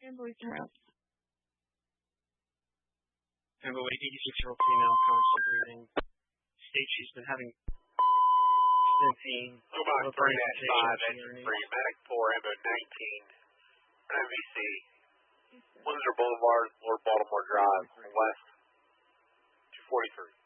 Ambulance route. Ambulance 86-year-old female, constant breathing. State she's been having in pain. Luma 3-5, engine 3, medic 4, Ambo 19, MVC, Windsor Boulevard, Lord Baltimore Drive, west 243.